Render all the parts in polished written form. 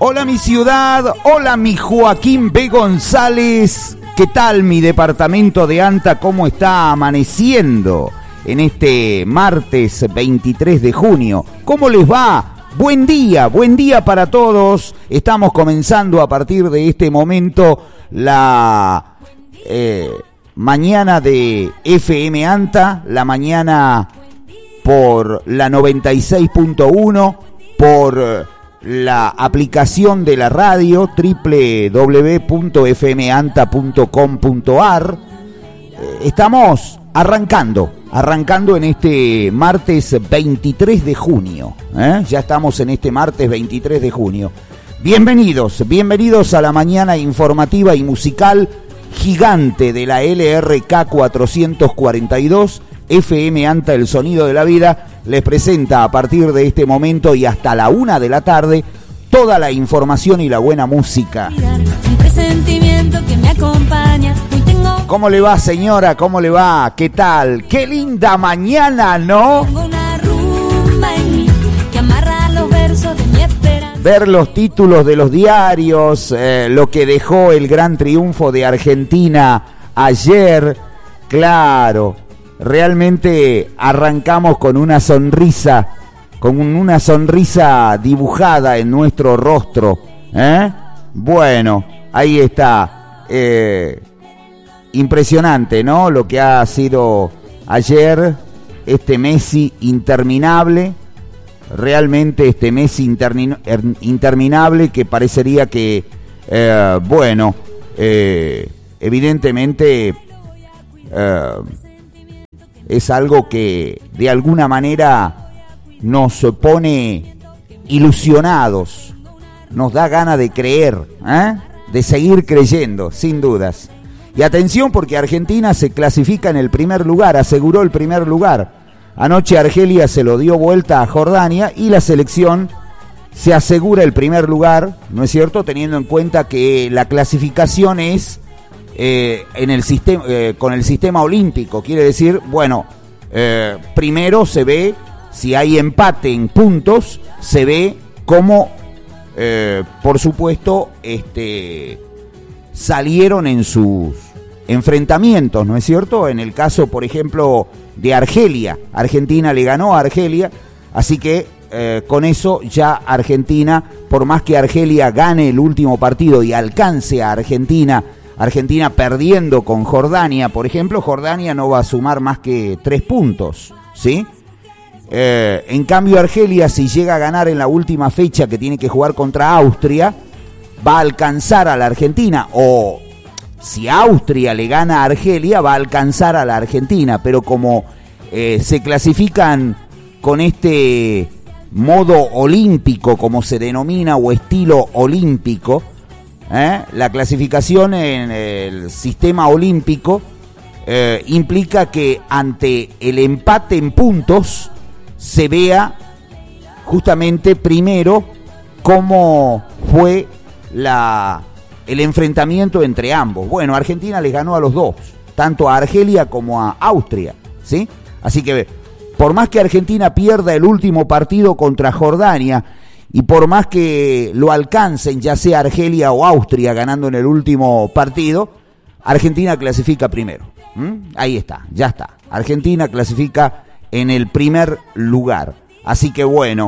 Hola mi ciudad, hola mi Joaquín B. González. ¿Qué tal mi departamento de Anta? ¿Cómo está amaneciendo en este martes 23 de junio? ¿Cómo les va? Buen día para todos. Estamos comenzando a partir de este momento la mañana de FM Anta, la mañana por la 96.1, por la aplicación de la radio www.fmanta.com.ar. Estamos arrancando en este martes 23 de junio. Ya estamos en este martes 23 de junio. Bienvenidos a la mañana informativa y musical gigante de la LRK 442. FM Anta, el sonido de la vida, les presenta a partir de este momento y hasta la 1 de la tarde toda la información y la buena música. Un presentimiento que me acompaña. ¿Cómo le va, señora? ¿Cómo le va? ¿Qué tal? ¡Qué linda mañana!, ¿no? Tengo una rumba en mí que amarra los versos de mi esperanza. Ver los títulos de los diarios, lo que dejó el gran triunfo de Argentina ayer, claro. Realmente arrancamos con una sonrisa dibujada en nuestro rostro, Bueno, ahí está, impresionante, ¿no? Lo que ha sido ayer, este Messi interminable, realmente este Messi interminable que parecería que, evidentemente, es algo que de alguna manera nos pone ilusionados, nos da ganas de creer, de seguir creyendo, sin dudas. Y atención, porque Argentina se clasifica en el primer lugar, aseguró el primer lugar. Anoche Argelia se lo dio vuelta a Jordania y la selección se asegura el primer lugar, ¿no es cierto?, teniendo en cuenta que la clasificación es en el sistema, con el sistema olímpico. Quiere decir, primero se ve, si hay empate en puntos, se ve cómo, por supuesto, salieron en sus enfrentamientos, ¿no es cierto? En el caso, por ejemplo, de Argelia, Argentina le ganó a Argelia, así que con eso ya Argentina, por más que Argelia gane el último partido y alcance a Argentina perdiendo con Jordania, por ejemplo, Jordania no va a sumar más que 3 puntos, ¿sí? En cambio, Argelia, si llega a ganar en la última fecha que tiene que jugar contra Austria, va a alcanzar a la Argentina, o si Austria le gana a Argelia, va a alcanzar a la Argentina, pero como se clasifican con este modo olímpico, como se denomina, o estilo olímpico, la clasificación en el sistema olímpico implica que ante el empate en puntos se vea justamente primero cómo fue el enfrentamiento entre ambos. Bueno, Argentina les ganó a los dos, tanto a Argelia como a Austria, ¿sí? Así que por más que Argentina pierda el último partido contra Jordania, y por más que lo alcancen, ya sea Argelia o Austria ganando en el último partido, Argentina clasifica primero. Ahí está, ya está. Argentina clasifica en el primer lugar. Así que bueno,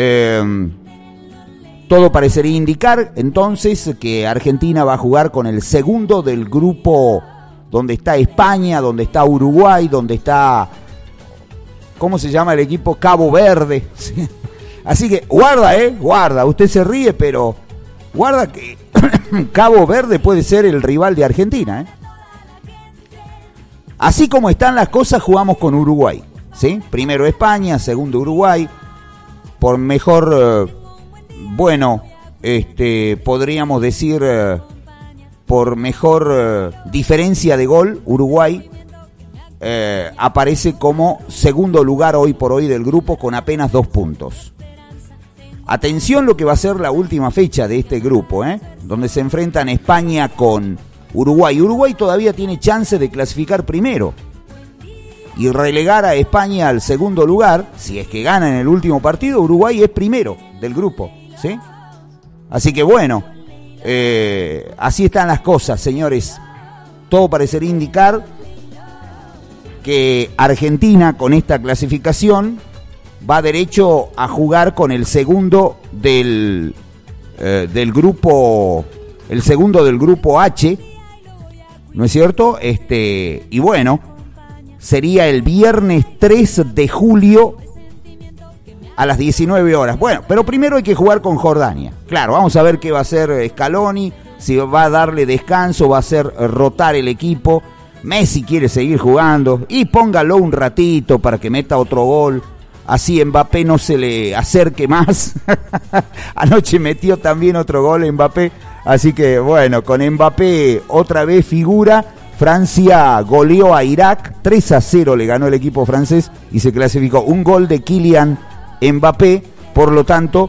todo parecería indicar entonces que Argentina va a jugar con el segundo del grupo, donde está España, donde está Uruguay, donde está, ¿cómo se llama el equipo? Cabo Verde. ¿Sí? Así que guarda, usted se ríe, pero guarda que Cabo Verde puede ser el rival de Argentina, Así como están las cosas, jugamos con Uruguay, ¿sí? Primero España, segundo Uruguay, por mejor, podríamos decir, por mejor diferencia de gol, Uruguay aparece como segundo lugar hoy por hoy del grupo con apenas 2 puntos. Atención lo que va a ser la última fecha de este grupo, donde se enfrentan España con Uruguay. Uruguay todavía tiene chance de clasificar primero y relegar a España al segundo lugar. Si es que gana en el último partido, Uruguay es primero del grupo, ¿sí? Así que bueno, así están las cosas, señores. Todo parecería indicar que Argentina, con esta clasificación, va derecho a jugar con el segundo del grupo, el segundo del grupo H, ¿no es cierto? Y bueno, sería el viernes 3 de julio a las 19 horas. Bueno, pero primero hay que jugar con Jordania. Claro, vamos a ver qué va a hacer Scaloni, si va a darle descanso, va a hacer rotar el equipo. Messi quiere seguir jugando y póngalo un ratito para que meta otro gol. Así Mbappé no se le acerque más. Anoche metió también otro gol Mbappé. Así que bueno, con Mbappé otra vez figura. Francia goleó a Irak, 3-0 le ganó el equipo francés y se clasificó. Un gol de Kylian Mbappé, por lo tanto,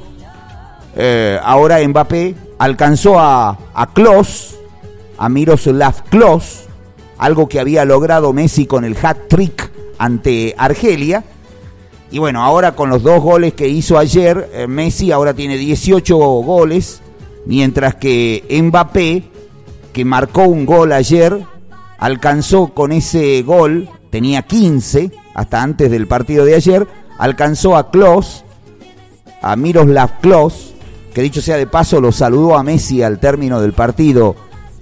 ahora Mbappé alcanzó a Klose, a Miroslav Klose, algo que había logrado Messi con el hat-trick ante Argelia. Y bueno, ahora con los 2 goles que hizo ayer, Messi ahora tiene 18 goles, mientras que Mbappé, que marcó un gol ayer, alcanzó con ese gol, tenía 15 hasta antes del partido de ayer, alcanzó a Klose, a Miroslav Klose, que dicho sea de paso lo saludó a Messi al término del partido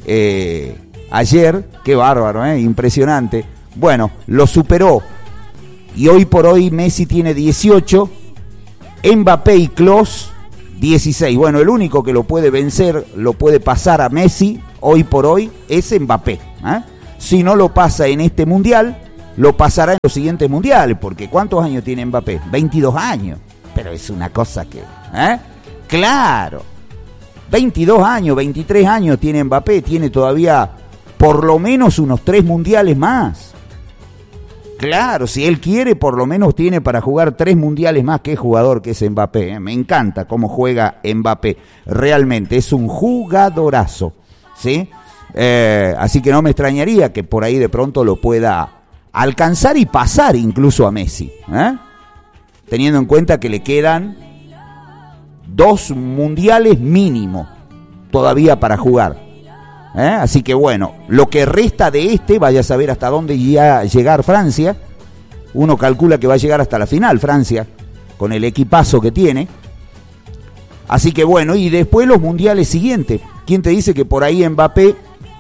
ayer. Qué bárbaro, impresionante. Bueno, lo superó. Y hoy por hoy Messi tiene 18, Mbappé y Klose 16. Bueno, el único que lo puede vencer, lo puede pasar a Messi hoy por hoy es Mbappé. Si no lo pasa en este mundial, lo pasará en los siguientes mundiales, porque ¿cuántos años tiene Mbappé? 22 años. Pero es una cosa que... Claro. 22 años, 23 años tiene Mbappé, tiene todavía por lo menos unos 3 mundiales más. Claro, si él quiere, por lo menos tiene para jugar 3 mundiales más. Qué jugador que es Mbappé, Me encanta cómo juega Mbappé. Realmente es un jugadorazo, ¿sí? Así que no me extrañaría que por ahí de pronto lo pueda alcanzar y pasar incluso a Messi, teniendo en cuenta que le quedan 2 mundiales mínimo todavía para jugar. Así que bueno, lo que resta de vaya a saber hasta dónde llegar Francia. Uno calcula que va a llegar hasta la final Francia, con el equipazo que tiene. Así que bueno, y después los mundiales siguientes. ¿Quién te dice que por ahí Mbappé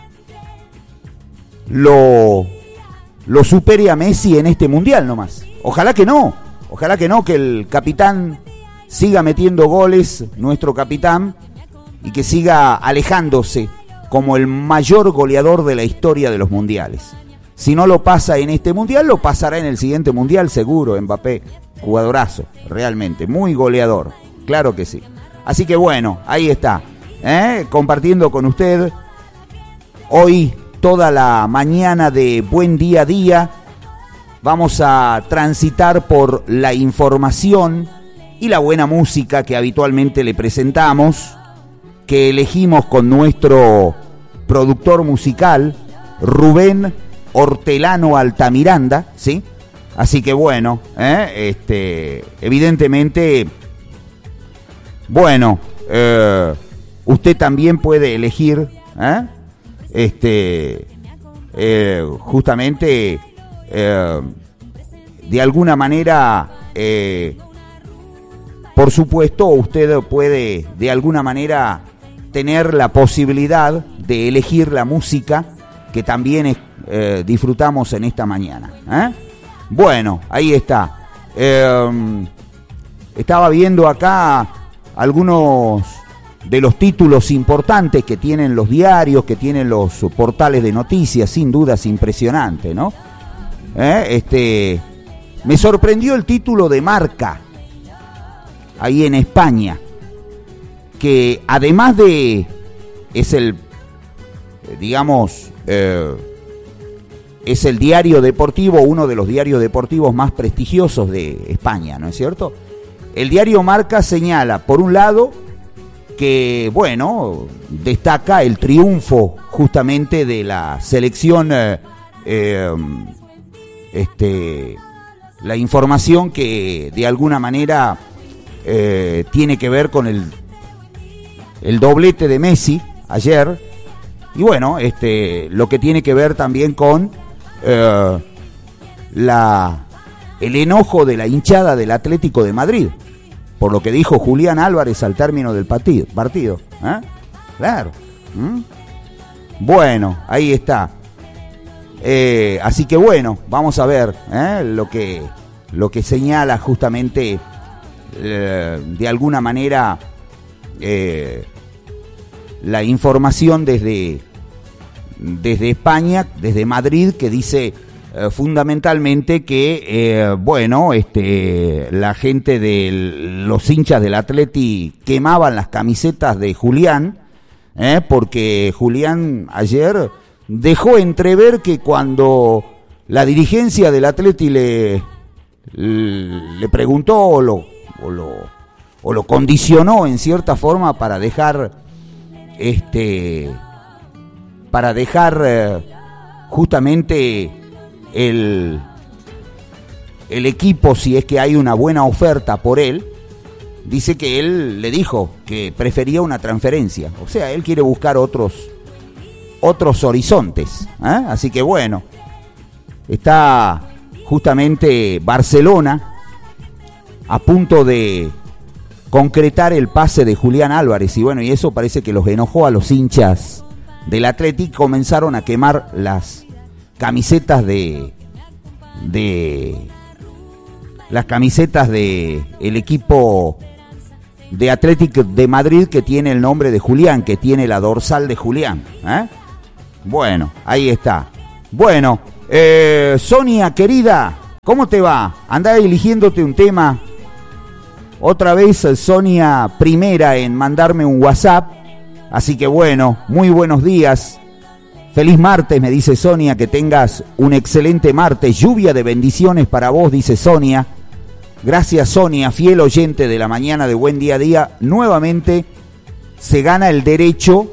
lo supere a Messi en este mundial nomás? Ojalá que no, que el capitán siga metiendo goles, nuestro capitán, y que siga alejándose como el mayor goleador de la historia de los mundiales. Si no lo pasa en este mundial, lo pasará en el siguiente mundial seguro. Mbappé, jugadorazo, realmente, muy goleador, claro que sí. Así que bueno, ahí está, compartiendo con usted hoy toda la mañana de Buen Día a Día. Vamos a transitar por la información y la buena música que habitualmente le presentamos, que elegimos con nuestro productor musical, Rubén Hortelano Altamiranda, ¿sí? Así que bueno, evidentemente, bueno, usted también puede elegir, justamente, de alguna manera, por supuesto, usted puede de alguna manera tener la posibilidad de elegir la música que también disfrutamos en esta mañana. Bueno, ahí está. Estaba viendo acá algunos de los títulos importantes que tienen los diarios, que tienen los portales de noticias, sin dudas impresionante, ¿no? Me sorprendió el título de Marca, ahí en España, que además de, es el, digamos, es el diario deportivo, uno de los diarios deportivos más prestigiosos de España, ¿no es cierto? El diario Marca señala, por un lado, que, bueno, destaca el triunfo justamente de la selección, la información que de alguna manera tiene que ver con el doblete de Messi ayer, y bueno, lo que tiene que ver también con el enojo de la hinchada del Atlético de Madrid, por lo que dijo Julián Álvarez al término del partido. Claro. Bueno, ahí está. Así que bueno, vamos a ver lo que señala justamente de alguna manera la información desde España, desde Madrid, que dice fundamentalmente que la gente de los hinchas del Atleti quemaban las camisetas de Julián, porque Julián ayer dejó entrever que cuando la dirigencia del Atleti le preguntó o lo condicionó en cierta forma para dejar justamente el equipo, si es que hay una buena oferta por él, dice que él le dijo que prefería una transferencia, o sea, él quiere buscar otros horizontes, así que bueno, está justamente Barcelona a punto de concretar el pase de Julián Álvarez, y bueno, y eso parece que los enojó a los hinchas del Atleti. Comenzaron a quemar las camisetas de el equipo de Atlético de Madrid, que tiene el nombre de Julián, que tiene la dorsal de Julián. Bueno, ahí está. Bueno, Sonia querida, ¿cómo te va? Andá eligiéndote un tema. Otra vez Sonia primera en mandarme un WhatsApp. Así que bueno, muy buenos días. Feliz martes, me dice Sonia, que tengas un excelente martes. Lluvia de bendiciones para vos, dice Sonia. Gracias, Sonia, fiel oyente de la mañana de Buen Día a Día. Nuevamente se gana el derecho,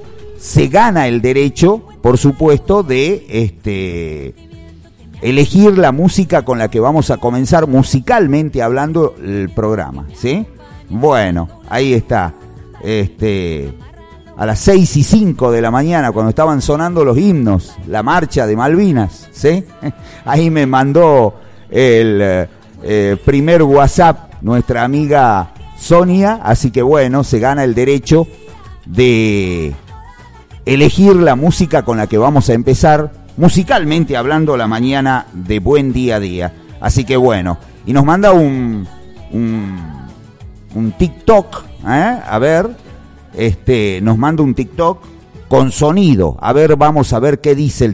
por supuesto, de elegir la música con la que vamos a comenzar musicalmente hablando el programa, ¿sí? Bueno, ahí está. A las 6:05 de la mañana, cuando estaban sonando los himnos, la marcha de Malvinas, ¿sí? Ahí me mandó el primer WhatsApp nuestra amiga Sonia, así que bueno, se gana el derecho de elegir la música con la que vamos a empezar musicalmente hablando la mañana de Buen Día a Día. Así que bueno, y nos manda un TikTok, a ver, nos manda un TikTok con sonido. A ver, vamos a ver qué dice el